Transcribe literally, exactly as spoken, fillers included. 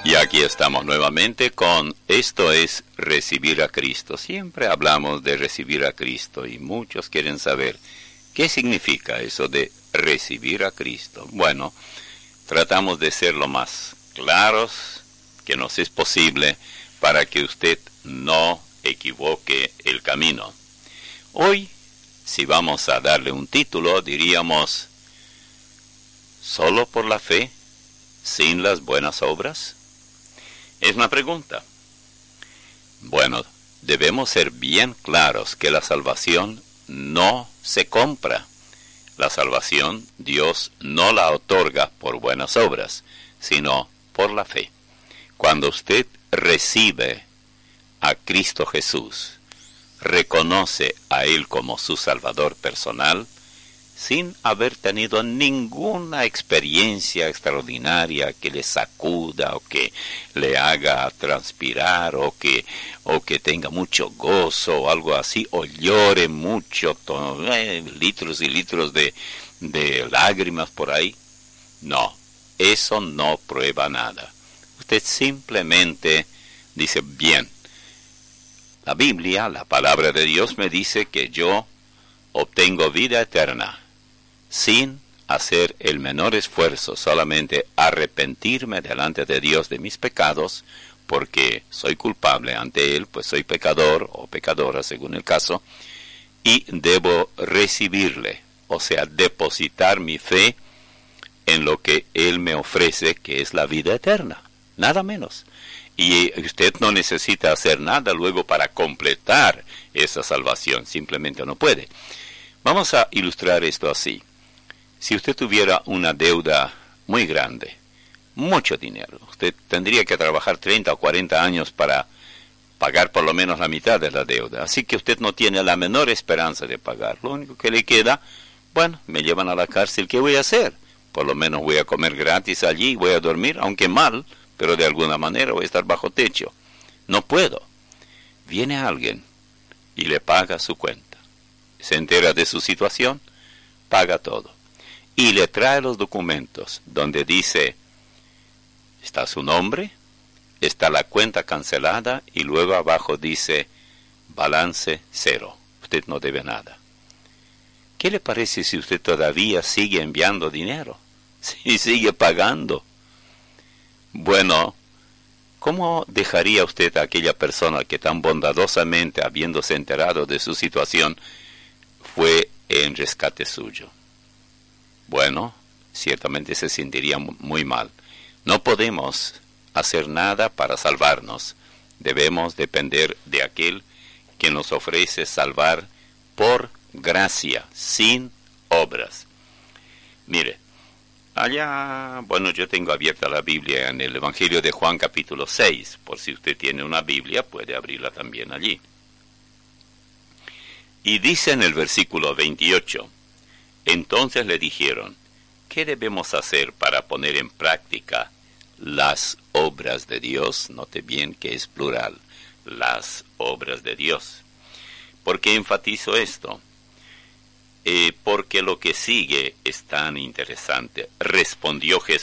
Y aquí estamos nuevamente con Esto es Recibir a Cristo. Siempre hablamos de recibir a Cristo y muchos quieren saber qué significa eso de recibir a Cristo. Bueno, tratamos de ser lo más claros que nos es posible para que usted no equivoque el camino. Hoy, si vamos a darle un título, diríamos, ¿solo por la fe, sin las buenas obras? Es una pregunta. Bueno, debemos ser bien claros que la salvación no se compra. La salvación Dios no la otorga por buenas obras, sino por la fe. Cuando usted recibe a Cristo Jesús, reconoce a Él como su Salvador personal, sin haber tenido ninguna experiencia extraordinaria que le sacuda o que le haga transpirar o que, o que tenga mucho gozo o algo así, o llore mucho, to, eh, litros y litros de, de lágrimas por ahí. No, eso no prueba nada. Usted simplemente dice, bien, la Biblia, la palabra de Dios me dice que yo obtengo vida eterna sin hacer el menor esfuerzo, solamente arrepentirme delante de Dios de mis pecados, porque soy culpable ante Él, pues soy pecador o pecadora según el caso, y debo recibirle, o sea, depositar mi fe en lo que Él me ofrece, que es la vida eterna, nada menos. Y usted no necesita hacer nada luego para completar esa salvación, simplemente no puede. Vamos a ilustrar esto así. Si usted tuviera una deuda muy grande, mucho dinero, usted tendría que trabajar treinta o cuarenta años para pagar por lo menos la mitad de la deuda. Así que usted no tiene la menor esperanza de pagar. Lo único que le queda, bueno, me llevan a la cárcel, ¿qué voy a hacer? Por lo menos voy a comer gratis allí, voy a dormir, aunque mal, pero de alguna manera voy a estar bajo techo. No puedo. Viene alguien y le paga su cuenta. Se entera de su situación, paga todo. Y le trae los documentos donde dice, está su nombre, está la cuenta cancelada y luego abajo dice, balance cero. Usted no debe nada. ¿Qué le parece si usted todavía sigue enviando dinero? Si sigue pagando. Bueno, ¿cómo dejaría usted a aquella persona que tan bondadosamente, habiéndose enterado de su situación, fue en rescate suyo? Bueno, ciertamente se sentiría muy mal. No podemos hacer nada para salvarnos. Debemos depender de aquel que nos ofrece salvar por gracia, sin obras. Mire, allá, bueno, yo tengo abierta la Biblia en el Evangelio de Juan capítulo seis. Por si usted tiene una Biblia, puede abrirla también allí. Y dice en el versículo veintiocho, entonces le dijeron, ¿qué debemos hacer para poner en práctica las obras de Dios? Note bien que es plural, las obras de Dios. ¿Por qué enfatizo esto? Eh, porque lo que sigue es tan interesante. Respondió Jesús.